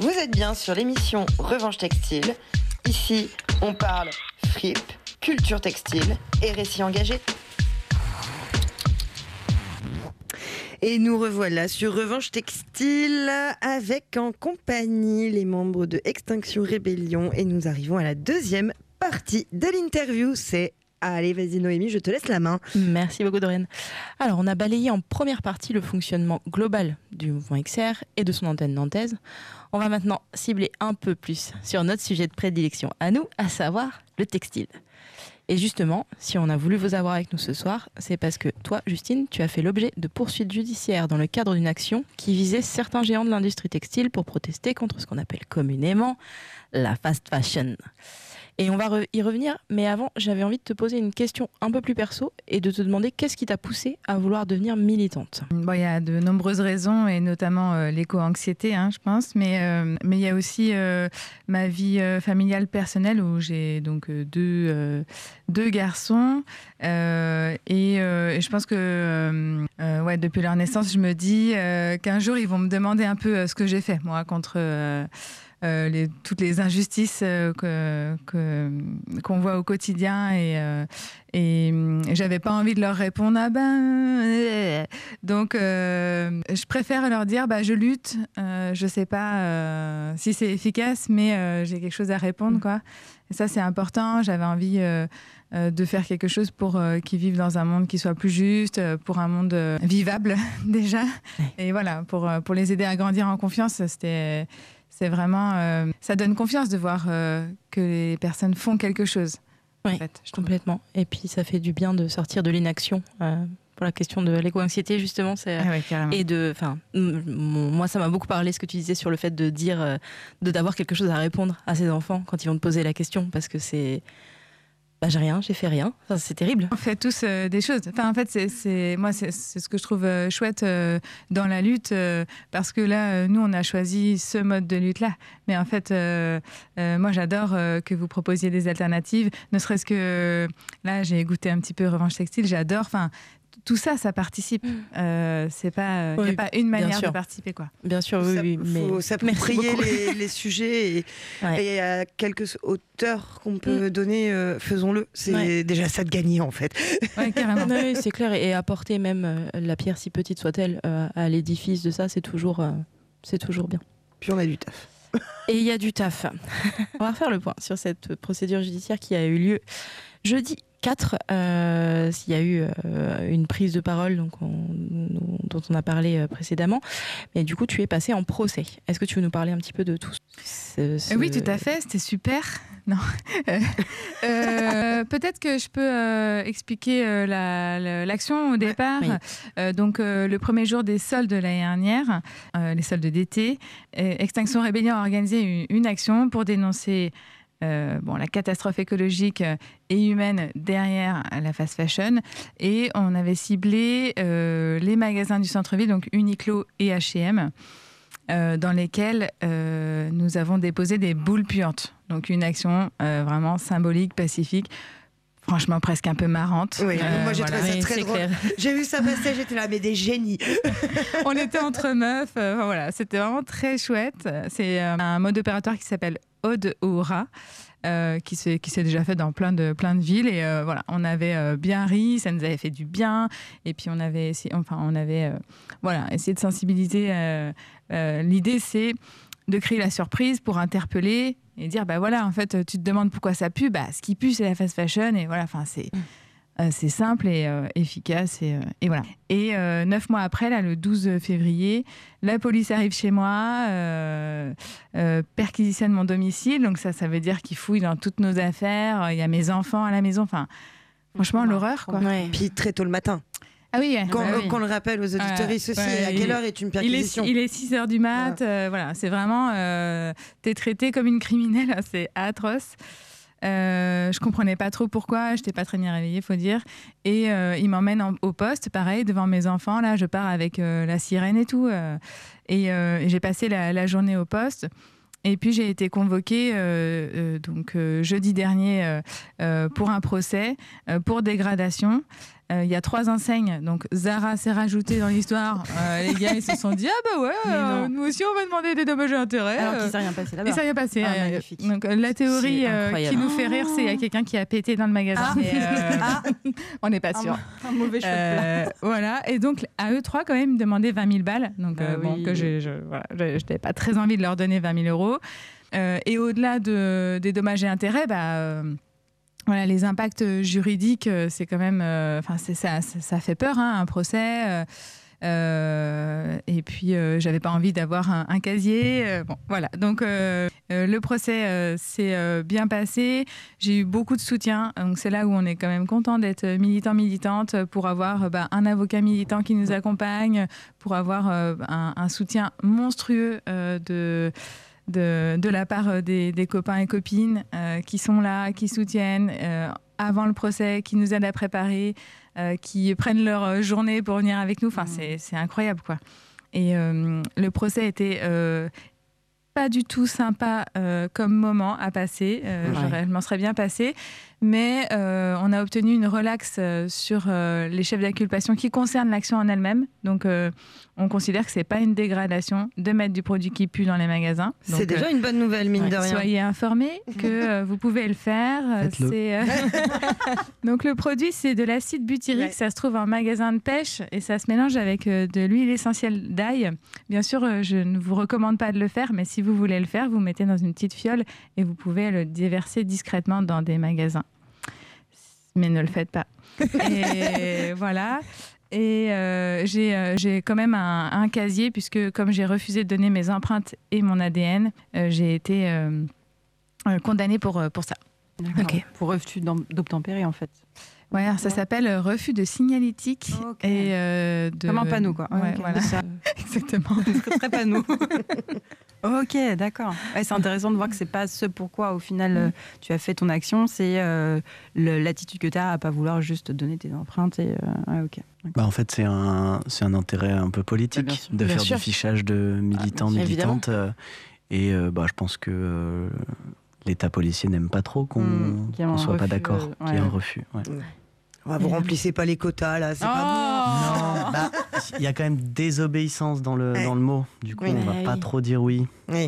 Vous êtes bien sur l'émission Revanche Textile. Ici, on parle fripe, culture textile et récits engagés. Et nous revoilà sur Revanche Textile avec en compagnie les membres de Extinction Rébellion. Et nous arrivons à la deuxième partie de l'interview. Allez, vas-y Noémie, je te laisse la main. Merci beaucoup Dorian. Alors, on a balayé en première partie le fonctionnement global du mouvement XR et de son antenne nantaise. On va maintenant cibler un peu plus sur notre sujet de prédilection à nous, à savoir le textile. Et justement, si on a voulu vous avoir avec nous ce soir, c'est parce que toi, Justine, tu as fait l'objet de poursuites judiciaires dans le cadre d'une action qui visait certains géants de l'industrie textile pour protester contre ce qu'on appelle communément la fast fashion. Et on va y revenir, mais avant, j'avais envie de te poser une question un peu plus perso et de te demander qu'est-ce qui t'a poussée à vouloir devenir militante. Bon, il y a de nombreuses raisons, et notamment l'éco-anxiété, je pense, mais il y a aussi ma vie familiale personnelle où j'ai donc deux garçons et je pense que depuis leur naissance, je me dis qu'un jour, ils vont me demander un peu ce que j'ai fait, moi, contre... toutes les injustices qu'on voit au quotidien et j'avais pas envie de leur répondre donc je préfère leur dire je lutte, je sais pas si c'est efficace, mais j'ai quelque chose à répondre, quoi. Et ça, c'est important. J'avais envie de faire quelque chose pour qu'ils vivent dans un monde qui soit plus juste, pour un monde vivable déjà, et voilà, pour les aider à grandir en confiance. C'est vraiment... ça donne confiance de voir que les personnes font quelque chose. Oui, en fait, complètement. Et puis, ça fait du bien de sortir de l'inaction. Pour la question de l'éco-anxiété, justement. Et moi, ça m'a beaucoup parlé, ce que tu disais sur le fait de dire... d'avoir quelque chose à répondre à ses enfants quand ils vont te poser la question. Parce que c'est... j'ai fait rien. Enfin, c'est terrible. On fait tous des choses. Enfin, en fait, c'est ce que je trouve chouette dans la lutte, parce que là, nous, on a choisi ce mode de lutte-là. Mais en fait, moi, j'adore que vous proposiez des alternatives. Ne serait-ce que là, j'ai goûté un petit peu Revanche Textile. J'adore. Enfin, tout ça, ça participe. C'est pas, il n'y a pas une manière de participer, quoi. Bien sûr, oui. Il faut s'approprier les sujets et à quelques auteurs qu'on peut donner, faisons-le. C'est déjà ça de gagner, en fait. Ouais, carrément. Oui, c'est clair. Et apporter même la pierre, si petite soit-elle, à l'édifice de ça, c'est toujours bien. Puis on a du taf. Et il y a du taf. On va refaire le point sur cette procédure judiciaire qui a eu lieu jeudi 4. Il y a eu une prise de parole dont on a parlé précédemment. Mais du coup, tu es passé en procès. Est-ce que tu veux nous parler un petit peu de tout Oui, tout à fait. C'était super. Non. Peut-être que je peux expliquer l'action au départ. Oui. Donc, le premier jour des soldes de l'année dernière, les soldes d'été, Extinction Rébellion a organisé une action pour dénoncer la catastrophe écologique et humaine derrière la fast fashion. Et on avait ciblé les magasins du centre-ville, donc Uniqlo et H&M, dans lesquels nous avons déposé des boules puantes. Donc une action vraiment symbolique, pacifique, franchement presque un peu marrante. Oui, moi j'ai trouvé ça très drôle. J'ai vu ça passer, j'étais là, mais des génies. On était entre meufs, voilà, c'était vraiment très chouette. C'est un mode opératoire qui s'appelle Ode au rat, qui s'est déjà fait dans plein de villes, et on avait bien ri, ça nous avait fait du bien, et puis on avait essayé de sensibiliser. L'idée, c'est de créer la surprise pour interpeller et dire en fait, tu te demandes pourquoi ça pue, ce qui pue, c'est la fast fashion, et voilà, c'est simple et efficace, et voilà. Et 9 mois après, là, le 12 février, la police arrive chez moi, perquisitionne mon domicile. Donc ça veut dire qu'ils fouillent dans toutes nos affaires. Il y a mes enfants à la maison. Enfin, franchement, l'horreur, quoi. Ouais. Puis très tôt le matin. Ah oui, qu'on le rappelle aux auditeurs, aussi, à quelle heure est une perquisition? Il est 6h du mat, voilà, c'est vraiment, t'es traité comme une criminelle, c'est atroce. Je comprenais pas trop pourquoi, j'étais pas très bien réveillée, faut dire. Et il m'emmène au poste, pareil, devant mes enfants. Là, je pars avec la sirène et tout. Et j'ai passé la journée au poste. Et puis j'ai été convoquée jeudi dernier pour un procès pour dégradation. Il y a 3 enseignes, donc Zara s'est rajouté dans l'histoire. Les gars, ils se sont dit, ah bah ouais, nous aussi on va demander des dommages et intérêts. Alors qu'il ne s'est rien passé là-bas. Il s'est rien passé. Magnifique. Donc la théorie qui nous fait rire, c'est qu'il y a quelqu'un qui a pété dans le magasin. On n'est pas sûr. Un mauvais choix. Voilà, et donc à eux 3 quand même, ils me demandaient 20 000 balles. Donc que je n'avais pas très envie de leur donner 20 000 euros. Et au-delà des dommages et intérêts, voilà, les impacts juridiques, c'est quand même, ça fait peur, hein, un procès. Et puis, j'avais pas envie d'avoir un casier. Bon, voilà. Donc, le procès s'est bien passé. J'ai eu beaucoup de soutien. Donc, c'est là où on est quand même content d'être militante pour avoir un avocat militant qui nous accompagne, pour avoir un soutien monstrueux de la part des copains et copines qui sont là, qui soutiennent avant le procès, qui nous aident à préparer, qui prennent leur journée pour venir avec nous. Enfin, c'est incroyable, quoi. Et le procès était pas du tout sympa comme moment à passer. Je m'en serais bien passée. Mais on a obtenu une relaxe sur les chefs d'inculpation qui concernent l'action en elle-même. Donc, on considère que ce n'est pas une dégradation de mettre du produit qui pue dans les magasins. Donc, c'est déjà une bonne nouvelle, mine de rien. Soyez informés que vous pouvez le faire. Donc, le produit, c'est de l'acide butyrique. Ouais. Ça se trouve en magasin de pêche et ça se mélange avec de l'huile essentielle d'ail. Bien sûr, je ne vous recommande pas de le faire, mais si vous voulez le faire, vous mettez dans une petite fiole et vous pouvez le déverser discrètement dans des magasins. Mais ne le faites pas. Et voilà. Et j'ai quand même un casier, puisque comme j'ai refusé de donner mes empreintes et mon ADN, j'ai été condamnée pour ça. D'accord. Okay. Pour refus d'obtempérer, en fait. Ouais, ça s'appelle refus de signalétique. Okay. Et comme un panneau, quoi. Ouais, okay. Voilà. Ça. Exactement. Très panneau. Ok, d'accord. Ouais, c'est intéressant de voir que c'est pas ce pourquoi au final tu as fait ton action, c'est l'attitude que tu as à pas vouloir juste donner tes empreintes. Et, ok. En fait, c'est un intérêt un peu politique de faire du fichage de militants, militantes. Et je pense que l'État policier n'aime pas trop qu'on soit pas d'accord, qu'il y ait un refus. Ouais. Vous remplissez pas les quotas là, c'est pas bon. Non, il y a quand même désobéissance dans le mot. Du coup, on va pas trop dire oui. Oui.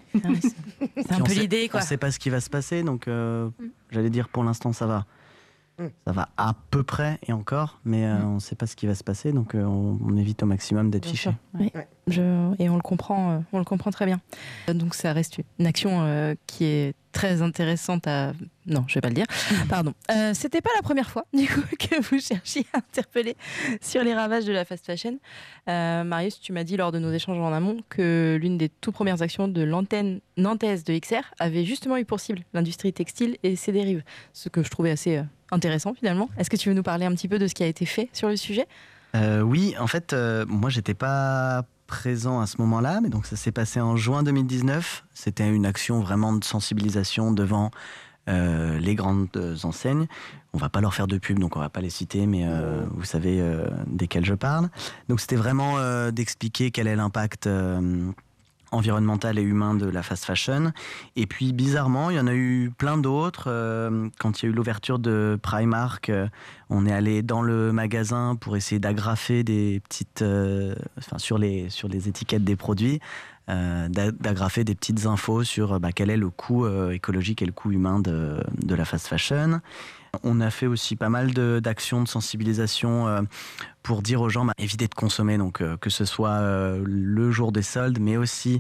C'est un peu l'idée, quoi. On sait pas ce qui va se passer, donc j'allais dire pour l'instant ça va. Ça va à peu près et encore, mais on ne sait pas ce qui va se passer, donc on évite au maximum d'être fiché. Oui. Et on le comprend très bien. Donc ça reste une action qui est très intéressante à... Non, je ne vais pas le dire. Pardon. C'était pas la première fois, du coup, que vous cherchiez à interpeller sur les ravages de la fast fashion. Marius, tu m'as dit lors de nos échanges en amont que l'une des toutes premières actions de l'antenne nantaise de XR avait justement eu pour cible l'industrie textile et ses dérives. Ce que je trouvais assez intéressant, finalement. Est-ce que tu veux nous parler un petit peu de ce qui a été fait sur le sujet ? Oui, en fait, moi, j'étais pas présent à ce moment-là, mais donc ça s'est passé en juin 2019. C'était une action vraiment de sensibilisation devant les grandes enseignes. On va pas leur faire de pub, donc on va pas les citer, mais vous savez desquelles je parle. Donc c'était vraiment d'expliquer quel est l'impact environnemental et humain de la fast fashion. Et puis bizarrement, il y en a eu plein d'autres. Quand il y a eu l'ouverture de Primark, on est allé dans le magasin pour essayer d'agrafer des petites, sur les étiquettes des produits, d'agrafer des petites infos sur quel est le coût écologique et le coût humain de la fast fashion. On a fait aussi pas mal d'actions de sensibilisation pour dire aux gens évitez de consommer, donc que ce soit le jour des soldes, mais aussi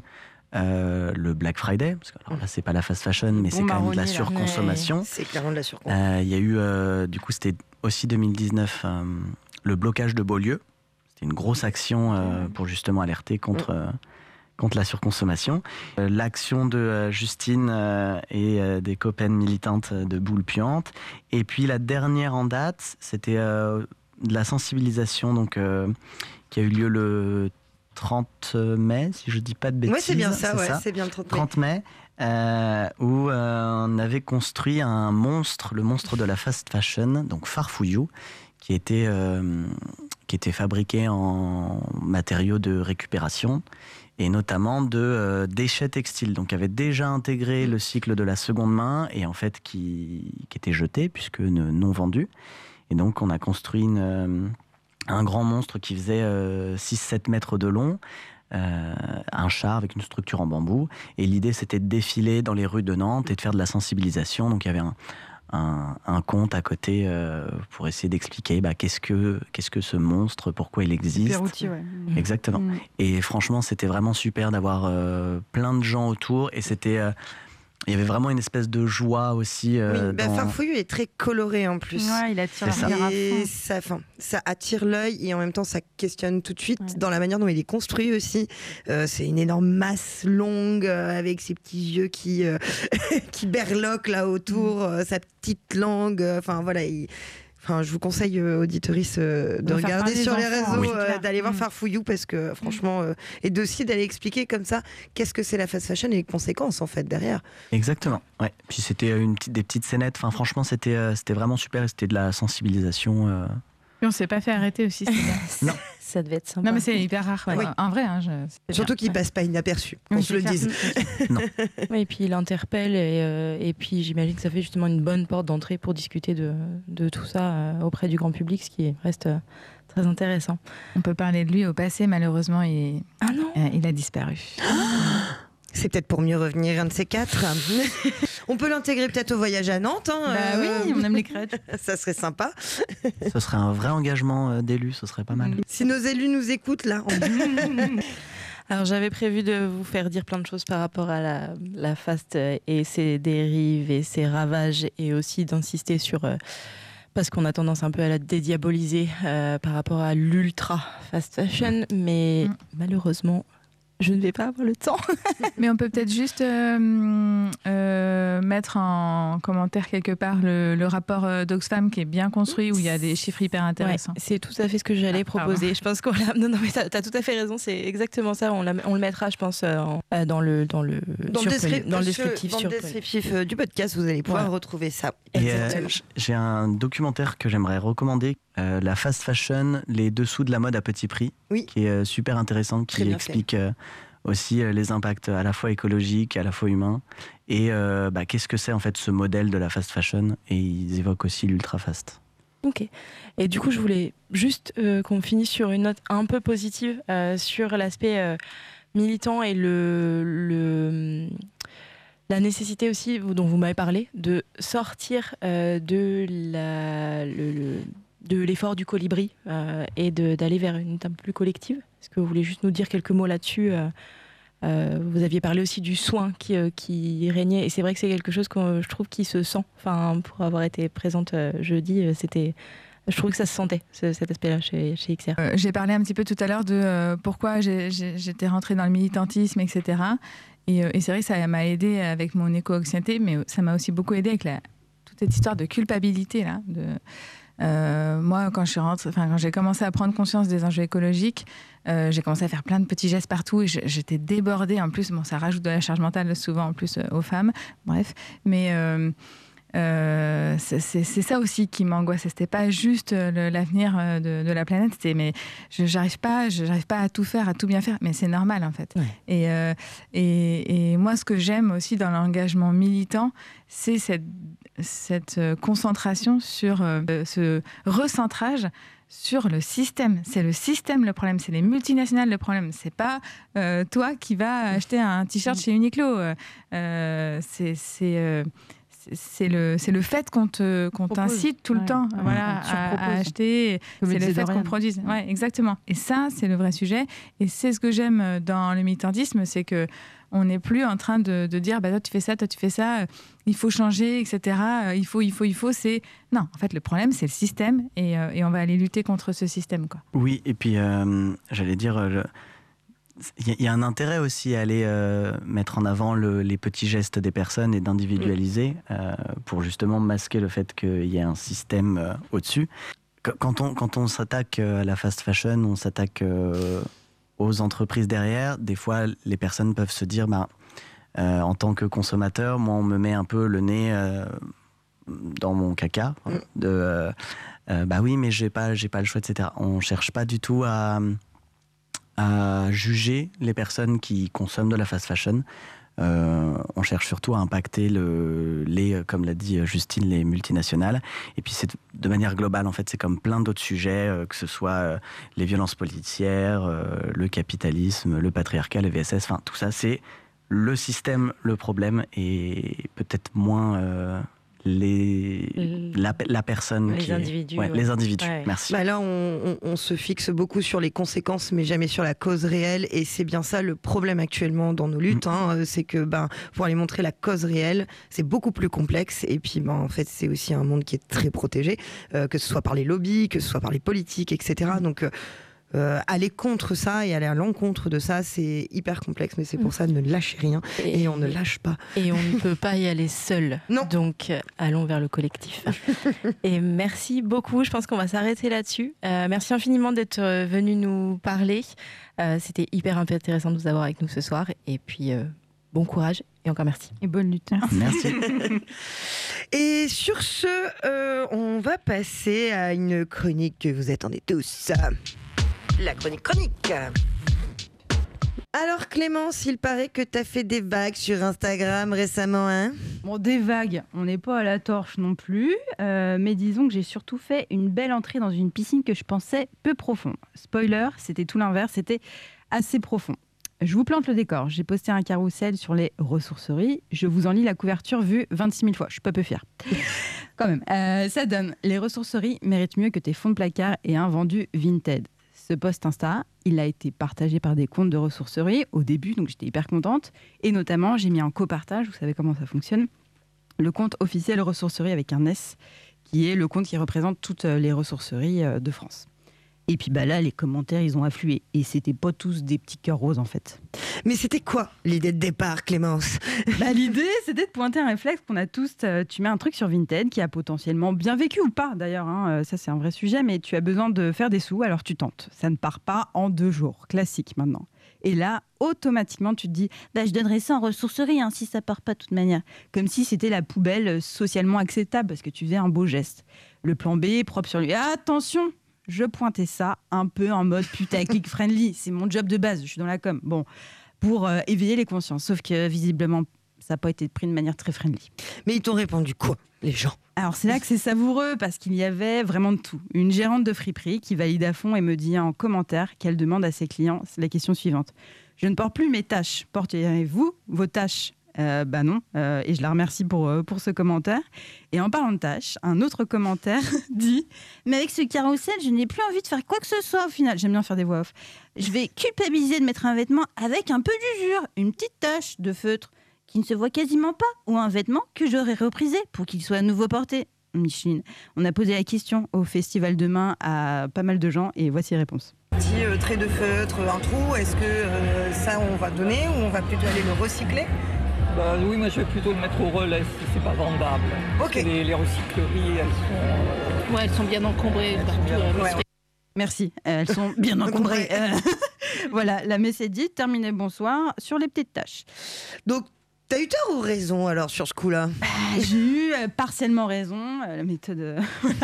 le Black Friday, parce que alors là c'est pas la fast fashion, mais c'est quand même de la surconsommation. C'est clairement de la surconsommation. Il y a eu, du coup c'était aussi 2019, le blocage de Beaulieu. C'était une grosse action pour justement alerter contre la surconsommation. L'action de Justine et des copaines militantes de Boules Puantes. Et puis la dernière en date, c'était de la sensibilisation donc, qui a eu lieu le 30 mai, si je ne dis pas de bêtises. Oui, c'est bien ça, c'est bien le 30 mai. Où on avait construit un monstre, le monstre de la fast fashion, donc Farfouillou, qui était fabriqué en matériaux de récupération et notamment de déchets textiles, donc qui avait déjà intégré le cycle de la seconde main et en fait qui était jeté puisque non vendu. Et donc, on a construit un grand monstre qui faisait 6-7 mètres de long, un char avec une structure en bambou. Et l'idée, c'était de défiler dans les rues de Nantes et de faire de la sensibilisation. Donc, il y avait un conte à côté pour essayer d'expliquer qu'est-ce que ce monstre, pourquoi il existe. Super outil, ouais. Exactement. Et franchement, c'était vraiment super d'avoir plein de gens autour. Et c'était... il y avait vraiment une espèce de joie aussi. Farfouillu est très coloré en plus. Ouais, il attire C'est la Et ça attire l'œil et en même temps ça questionne tout de suite dans la manière dont il est construit aussi. C'est une énorme masse longue avec ses petits yeux qui berloquent là autour, sa petite langue. Je vous conseille, auditoris, de regarder sur les réseaux, d'aller voir Farfouillou parce que franchement, et aussi d'aller expliquer comme ça qu'est-ce que c'est la fast fashion et les conséquences en fait derrière. Exactement. Ouais. Puis c'était des petites scénettes. Enfin, franchement, c'était vraiment super. Et c'était de la sensibilisation. Et on s'est pas fait arrêter aussi. Non. Ça devait être sympa. Non, mais c'est hyper rare. Ouais. En vrai. Surtout qu'il passe pas inaperçu, qu'on se le dise. Oui, et puis il interpelle et puis j'imagine que ça fait justement une bonne porte d'entrée pour discuter de tout ça auprès du grand public, ce qui reste très intéressant. On peut parler de lui au passé, malheureusement, il a disparu. C'est peut-être pour mieux revenir, un de ces quatre. On peut l'intégrer peut-être au voyage à Nantes. Oui, on aime les crêtes. Ça serait sympa. Ce serait un vrai engagement d'élu, ce serait pas mal. Si nos élus nous écoutent là. Alors j'avais prévu de vous faire dire plein de choses par rapport à la fast et ses dérives et ses ravages et aussi d'insister sur... parce qu'on a tendance un peu à la dédiaboliser par rapport à l'ultra fast fashion, mais malheureusement... je ne vais pas avoir le temps. Mais on peut peut-être juste mettre en commentaire quelque part le rapport d'Oxfam qui est bien construit, où il y a des chiffres hyper intéressants. Ouais, c'est tout à fait ce que j'allais proposer. Je pense qu'on non, mais t'as tout à fait raison, c'est exactement ça. On le mettra, je pense, dans le descriptif du podcast. Vous allez pouvoir retrouver ça. Et j'ai un documentaire que j'aimerais recommander, la fast fashion, les dessous de la mode à petit prix, qui est super intéressant, qui explique aussi les impacts à la fois écologiques, à la fois humains, et qu'est-ce que c'est en fait ce modèle de la fast fashion, et ils évoquent aussi l'ultra fast. Ok. Et du coup, je voulais juste qu'on finisse sur une note un peu positive sur l'aspect militant et la nécessité aussi, dont vous m'avez parlé, de sortir de l'effort du colibri et d'aller vers une table plus collective. Est-ce que vous voulez juste nous dire quelques mots là-dessus vous aviez parlé aussi du soin qui régnait, et c'est vrai que c'est quelque chose que je trouve qui se sent. Enfin, pour avoir été présente jeudi, je trouve que ça se sentait, cet aspect-là chez XR. J'ai parlé un petit peu tout à l'heure de pourquoi j'étais rentrée dans le militantisme, etc. Et c'est vrai que ça m'a aidée avec mon éco-anxiété, mais ça m'a aussi beaucoup aidée avec toute cette histoire de culpabilité là. Moi, quand j'ai commencé à prendre conscience des enjeux écologiques, j'ai commencé à faire plein de petits gestes partout et j'étais débordée. En plus, ça rajoute de la charge mentale souvent en plus aux femmes. Bref, mais c'est ça aussi qui m'angoissait. C'était pas juste l'avenir de la planète. Mais j'arrive pas à tout faire, à tout bien faire. Mais c'est normal en fait. Ouais. Et moi, ce que j'aime aussi dans l'engagement militant, c'est cette concentration sur ce recentrage sur le système. C'est le système le problème, c'est les multinationales le problème. C'est pas toi qui vas acheter un t-shirt chez Uniqlo. C'est le fait qu'on t'incite tout le temps à acheter. C'est le fait qu'on produise. Ouais, exactement. Et ça, c'est le vrai sujet. Et c'est ce que j'aime dans le militantisme, c'est que on n'est plus en train de dire toi tu fais ça, il faut changer, etc. Il faut. Non, en fait, le problème, c'est le système et on va aller lutter contre ce système, quoi. Oui, et puis j'allais dire, il y a un intérêt aussi à aller mettre en avant les petits gestes des personnes et d'individualiser pour justement masquer le fait qu'il y ait un système au-dessus. Quand on s'attaque à la fast fashion, on s'attaque aux entreprises derrière. Des fois, les personnes peuvent se dire, en tant que consommateur, moi, on me met un peu le nez dans mon caca. Oui, mais j'ai pas le choix, etc. On cherche pas du tout à à juger les personnes qui consomment de la fast fashion. On cherche surtout à impacter comme l'a dit Justine, les multinationales. Et puis c'est de manière globale, en fait, c'est comme plein d'autres sujets, que ce soit les violences policières, le capitalisme, le patriarcat, le VSS, enfin tout ça, c'est le système, le problème, et peut-être moins la personne. Les individus. Ouais. Les individus, ouais. Merci. Bah là, on se fixe beaucoup sur les conséquences, mais jamais sur la cause réelle. Et c'est bien ça le problème actuellement dans nos luttes. C'est que pour aller montrer la cause réelle, c'est beaucoup plus complexe. Et puis, en fait, c'est aussi un monde qui est très protégé, que ce soit par les lobbies, que ce soit par les politiques, etc. Donc, aller contre ça et aller à l'encontre de ça, c'est hyper complexe, mais c'est pour ça ne lâchez rien et on ne lâche pas. Et on ne peut pas y aller seul. Non. Donc allons vers le collectif. Et merci beaucoup, je pense qu'on va s'arrêter là-dessus. Merci infiniment d'être venu nous parler. C'était hyper intéressant de vous avoir avec nous ce soir. Et puis bon courage et encore merci. Et bonne lutte. Merci. Et sur ce, on va passer à une chronique que vous attendez tous. La chronique. Alors Clémence, il paraît que tu as fait des vagues sur Instagram récemment, hein ? Bon, des vagues, on n'est pas à la torche non plus, mais disons que j'ai surtout fait une belle entrée dans une piscine que je pensais peu profonde. Spoiler, c'était tout l'inverse, c'était assez profond. Je vous plante le décor, j'ai posté un carrousel sur les ressourceries, je vous en lis la couverture vue 26 000 fois, je suis pas peu fière. Quand même, ça donne, les ressourceries méritent mieux que tes fonds de placard et un vendu Vinted. Ce post Insta, il a été partagé par des comptes de ressourcerie au début, donc j'étais hyper contente. Et notamment, j'ai mis en copartage, vous savez comment ça fonctionne, le compte officiel ressourcerie avec un S, qui est le compte qui représente toutes les ressourceries de France. Et puis là, les commentaires, ils ont afflué. Et c'était pas tous des petits cœurs roses, en fait. Mais c'était quoi l'idée de départ, Clémence ? L'idée, c'était de pointer un réflexe qu'on a tous. Tu mets un truc sur Vinted qui a potentiellement bien vécu ou pas, d'ailleurs. Ça, c'est un vrai sujet. Mais tu as besoin de faire des sous, alors tu tentes. Ça ne part pas en 2 jours. Classique, maintenant. Et là, automatiquement, tu te dis, je donnerais ça en ressourcerie si ça part pas de toute manière. Comme si c'était la poubelle socialement acceptable, parce que tu faisais un beau geste. Le plan B, propre sur lui. Attention, je pointais ça un peu en mode putaclic friendly. C'est mon job de base, je suis dans la com. Bon, pour éveiller les consciences. Sauf que visiblement, ça n'a pas été pris de manière très friendly. Mais ils t'ont répondu quoi, les gens ? Alors c'est là que c'est savoureux, parce qu'il y avait vraiment de tout. Une gérante de friperie qui valide à fond et me dit en commentaire qu'elle demande à ses clients la question suivante. Je ne porte plus mes tâches. Portez-vous vos tâches ? Non, et je la remercie pour ce commentaire. Et en parlant de tâches, un autre commentaire dit « Mais avec ce carrousel, je n'ai plus envie de faire quoi que ce soit au final. » J'aime bien faire des voix off. « Je vais culpabiliser de mettre un vêtement avec un peu d'usure, une petite tache de feutre qui ne se voit quasiment pas, ou un vêtement que j'aurais reprisé pour qu'il soit à nouveau porté. » Micheline, on a posé la question au Festival Demain à pas mal de gens, et voici les réponses. Petit trait de feutre, un trou, est-ce que ça on va donner ou on va plutôt aller le recycler ? Oui, moi je vais plutôt le mettre au relais si c'est pas vendable. Ok. Les recycleries, Elles sont bien encombrées. Merci, elles sont bien encombrées. Voilà, la messe est dite, terminé, bonsoir, sur les petites tâches. Donc, t'as eu tort ou raison alors sur ce coup-là ? J'ai eu partiellement raison, la méthode,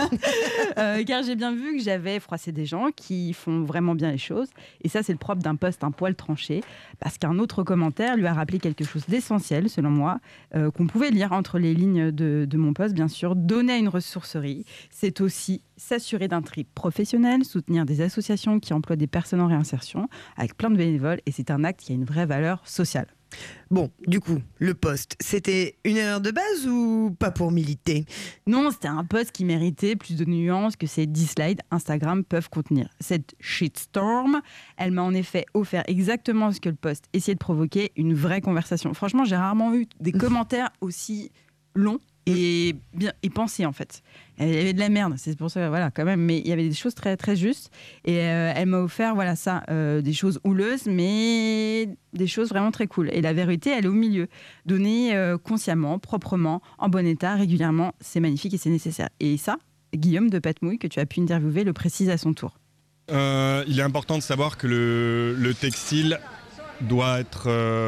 car j'ai bien vu que j'avais froissé des gens qui font vraiment bien les choses. Et ça, c'est le propre d'un post un poil tranché, parce qu'un autre commentaire lui a rappelé quelque chose d'essentiel, selon moi, qu'on pouvait lire entre les lignes de mon post, bien sûr. Donner à une ressourcerie, c'est aussi s'assurer d'un tri professionnel, soutenir des associations qui emploient des personnes en réinsertion, avec plein de bénévoles, et c'est un acte qui a une vraie valeur sociale. Bon, du coup, le post, c'était une erreur de base ou pas pour militer ? Non, c'était un post qui méritait plus de nuances que ces 10 slides Instagram peuvent contenir. Cette shitstorm, elle m'a en effet offert exactement ce que le post essayait de provoquer, une vraie conversation. Franchement, j'ai rarement eu des commentaires aussi longs et bien pensés, en fait. Il y avait de la merde, c'est pour ça, voilà, quand même, mais il y avait des choses très, très justes. Et elle m'a offert, voilà, ça, des choses houleuses, mais des choses vraiment très cool. Et la vérité, elle est au milieu. Donner consciemment, proprement, en bon état, régulièrement, c'est magnifique et c'est nécessaire. Et ça, Guillaume de Patmouille, que tu as pu interviewer, le précise à son tour. Il est important de savoir que le textile doit être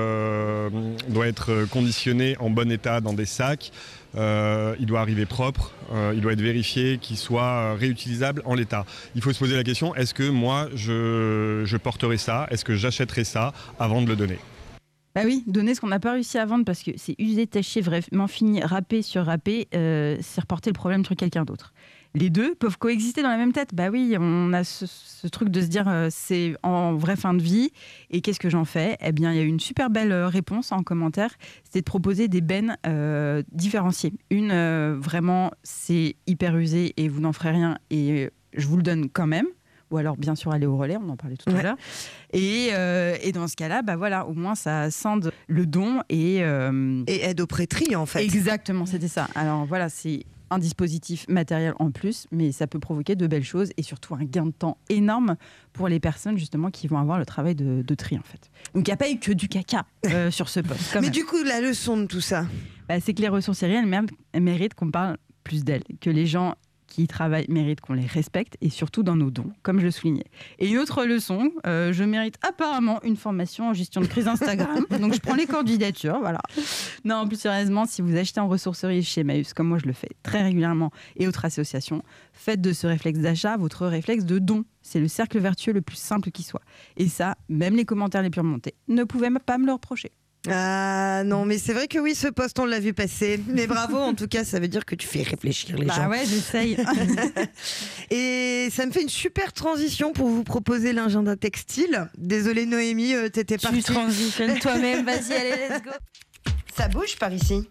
conditionné en bon état dans des sacs. Il doit arriver propre, il doit être vérifié, qu'il soit réutilisable en l'état. Il faut se poser la question, est-ce que moi je porterai ça, est-ce que j'achèterai ça avant de le donner ? Bah oui, donner ce qu'on n'a pas réussi à vendre parce que c'est usé, taché, vraiment fini, râpé sur râpé, c'est reporter le problème sur quelqu'un d'autre. Les deux peuvent coexister dans la même tête. Bah oui, on a ce truc de se dire c'est en vraie fin de vie et qu'est-ce que j'en fais ? Eh bien, il y a eu une super belle réponse en commentaire, c'était de proposer des bennes différenciées. Une, vraiment, c'est hyper usé et vous n'en ferez rien et je vous le donne quand même. Ou alors, bien sûr, aller au relais, on en parlait tout à l'heure. Et dans ce cas-là, bah voilà, au moins, ça scinde le don et aide au prêtris, en fait. Exactement, c'était ça. Alors voilà, c'est un dispositif matériel en plus, mais ça peut provoquer de belles choses et surtout un gain de temps énorme pour les personnes justement qui vont avoir le travail de tri en fait. Donc il n'y a pas eu que du caca sur ce poste. Mais du coup, la leçon de tout ça, c'est que les ressourceries, elles méritent qu'on parle plus d'elles, que les gens qui y travaillent méritent qu'on les respecte et surtout dans nos dons, comme je le soulignais. Et une autre leçon, je mérite apparemment une formation en gestion de crise Instagram, donc je prends les candidatures, voilà. Non, plus sérieusement, si vous achetez en ressourcerie chez Emmaüs, comme moi je le fais très régulièrement, et autres associations, faites de ce réflexe d'achat votre réflexe de don. C'est le cercle vertueux le plus simple qui soit. Et ça, même les commentaires les plus remontés ne pouvaient pas me le reprocher. Ah non, mais c'est vrai que oui, ce poste, on l'a vu passer. Mais bravo, en tout cas, ça veut dire que tu fais réfléchir les gens. Bah ouais, j'essaye. Et ça me fait une super transition pour vous proposer l'agenda textile. Désolée Noémie, t'étais partie. Tu transitionnes toi-même, vas-y, allez, let's go. Ça bouge par ici.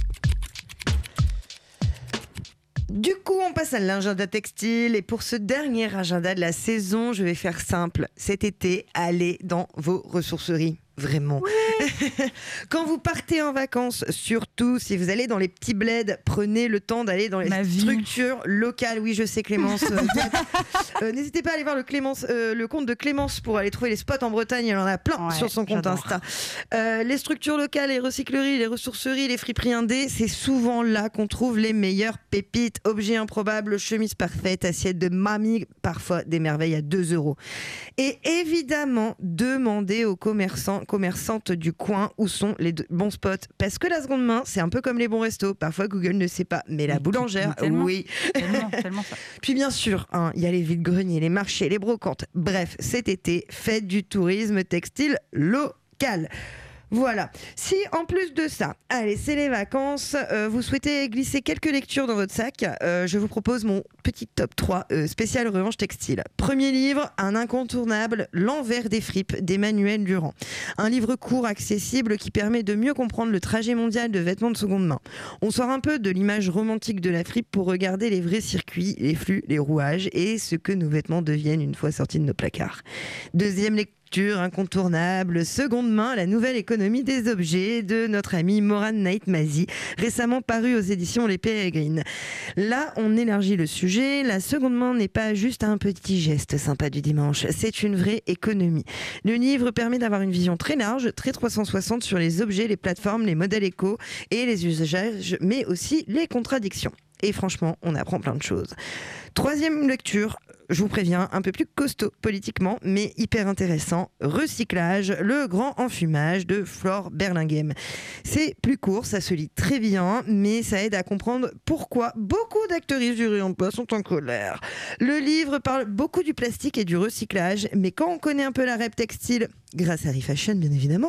Du coup, on passe à l'agenda textile et pour ce dernier agenda de la saison, je vais faire simple. Cet été, allez dans vos ressourceries. Vraiment. Ouais. Quand vous partez en vacances, surtout si vous allez dans les petits bleds, prenez le temps d'aller dans les structures locales. Oui, je sais Clémence. N'hésitez pas à aller voir le compte de Clémence pour aller trouver les spots en Bretagne. Elle en a plein sur son compte Insta. Les structures locales, les recycleries, les ressourceries, les friperies indées, c'est souvent là qu'on trouve les meilleures pépites, objets improbables, chemises parfaites, assiettes de mamie, parfois des merveilles à 2 €. Et évidemment, demandez aux commerçantes du coin où sont les bons spots, parce que la seconde main c'est un peu comme les bons restos, parfois Google ne sait pas, mais la boulangère oui tellement ça. Puis bien sûr il y a les vides-greniers, les marchés, les brocantes, bref, cet été faites du tourisme textile local. Voilà. Si en plus de ça, allez, c'est les vacances, vous souhaitez glisser quelques lectures dans votre sac, je vous propose mon petit top 3 spécial revanche textile. Premier livre, un incontournable, L'envers des fripes d'Emmanuel Durand. Un livre court, accessible, qui permet de mieux comprendre le trajet mondial de vêtements de seconde main. On sort un peu de l'image romantique de la fripe pour regarder les vrais circuits, les flux, les rouages et ce que nos vêtements deviennent une fois sortis de nos placards. Deuxième lecture incontournable, Seconde main, la nouvelle économie des objets de notre ami Moran Naït-Mazi, récemment paru aux éditions Les Pérégrines. Là, on élargit le sujet. La seconde main n'est pas juste un petit geste sympa du dimanche, c'est une vraie économie. Le livre permet d'avoir une vision très large, très 360 sur les objets, les plateformes, les modèles éco et les usages, mais aussi les contradictions. Et franchement, on apprend plein de choses. Troisième lecture, je vous préviens, un peu plus costaud politiquement, mais hyper intéressant. Recyclage, le grand enfumage de Flore Berlinghem. C'est plus court, ça se lit très bien, mais ça aide à comprendre pourquoi beaucoup d'actrices du réemploi sont en colère. Le livre parle beaucoup du plastique et du recyclage, mais quand on connaît un peu la rep textile, grâce à Refashion bien évidemment,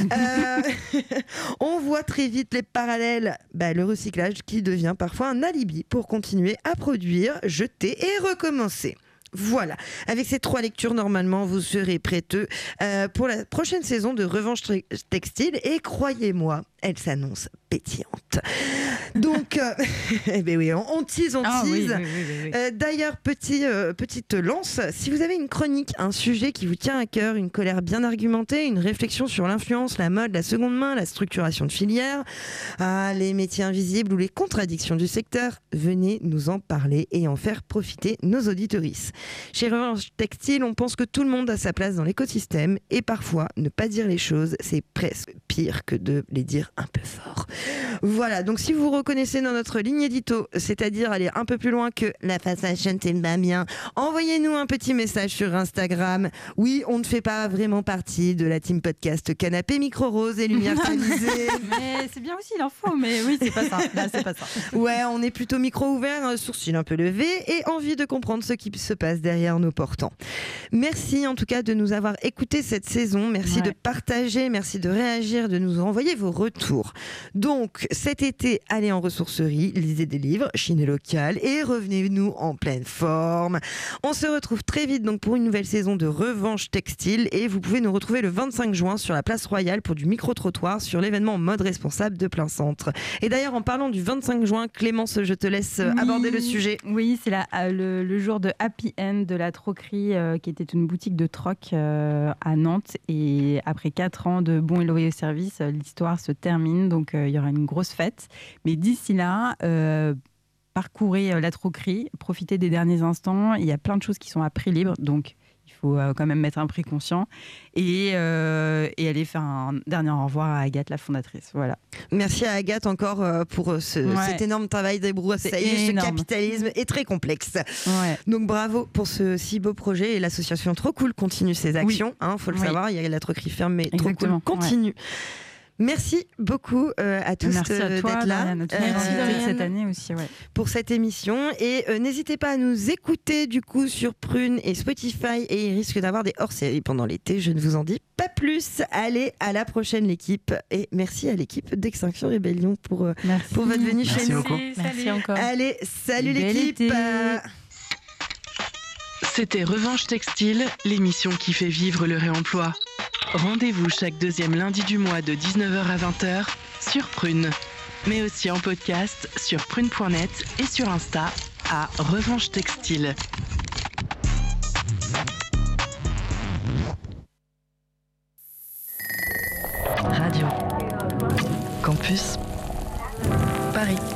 on voit très vite les parallèles. Le recyclage qui devient parfois un alibi pour continuer à produire, jeter et recommencer. Voilà, avec ces 3 lectures, normalement, vous serez prêteux pour la prochaine saison de Revanche Textile. Et croyez-moi, elle s'annonce pétillante. Donc, oui, on tease. Oui. D'ailleurs, petite lance, si vous avez une chronique, un sujet qui vous tient à cœur, une colère bien argumentée, une réflexion sur l'influence, la mode, la seconde main, la structuration de filières, les métiers invisibles ou les contradictions du secteur, venez nous en parler et en faire profiter nos auditoristes. Chez Revanche Textile, on pense que tout le monde a sa place dans l'écosystème et parfois, ne pas dire les choses, c'est presque pire que de les dire un peu fort. Voilà, donc si vous reconnaissez dans notre ligne édito, c'est-à-dire aller un peu plus loin que la fast fashion, c'est pas bien, envoyez-nous un petit message sur Instagram. Oui, on ne fait pas vraiment partie de la team podcast Canapé Micro Rose et Lumière Tamisée. Mais c'est bien aussi l'info, mais oui, c'est pas ça. Là, c'est pas ça. Ouais, on est plutôt micro ouvert, sourcil un peu levé et envie de comprendre ce qui se passe derrière nos portants. Merci en tout cas de nous avoir écoutés cette saison. Merci de partager, merci de réagir, de nous envoyer vos retours. Donc cet été, allez en ressourcerie, lisez des livres, chinez local et revenez-nous en pleine forme. On se retrouve très vite donc pour une nouvelle saison de Revanche Textile et vous pouvez nous retrouver le 25 juin sur la place Royale pour du micro-trottoir sur l'événement Mode Responsable de Plein Centre. Et d'ailleurs en parlant du 25 juin, Clémence, je te laisse aborder le sujet. Oui, c'est le jour de Happy End de la Troquerie qui était une boutique de troc à Nantes et après 4 ans de bons et loyaux services, l'histoire se termine, donc il y aura une grosse fête. Mais d'ici là, parcourez la troquerie, profitez des derniers instants. Il y a plein de choses qui sont à prix libre, donc il faut quand même mettre un prix conscient et aller faire un dernier au revoir à Agathe, la fondatrice. Voilà. Merci à Agathe encore pour cet énorme travail débroussaillé. Ce capitalisme est très complexe. Ouais. Donc bravo pour ce si beau projet et l'association Trop Cool continue ses actions. Faut le savoir, il y a la troquerie ferme, mais Trop Cool continue. Merci beaucoup à tous d'être là. Merci cette année aussi pour cette émission et n'hésitez pas à nous écouter du coup sur Prune et Spotify et il risque d'avoir des hors-séries pendant l'été, je ne vous en dis pas plus. Allez, à la prochaine l'équipe et merci à l'équipe d'Extinction Rébellion pour votre venue chez nous. Merci encore. Allez, salut l'équipe. C'était Revanche Textile, l'émission qui fait vivre le réemploi. Rendez-vous chaque deuxième lundi du mois de 19h à 20h sur Prune, mais aussi en podcast sur prune.net et sur Insta à Revanche Textile. Radio Campus Paris.